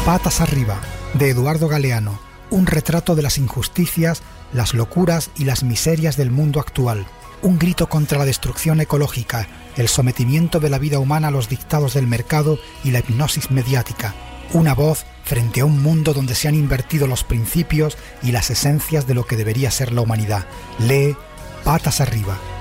Patas arriba, de Eduardo Galeano, un retrato de las injusticias, las locuras y las miserias del mundo actual, un grito contra la destrucción ecológica, el sometimiento de la vida humana a los dictados del mercado y la hipnosis mediática, una voz frente a un mundo donde se han invertido los principios y las esencias de lo que debería ser la humanidad. Lee Patas arriba.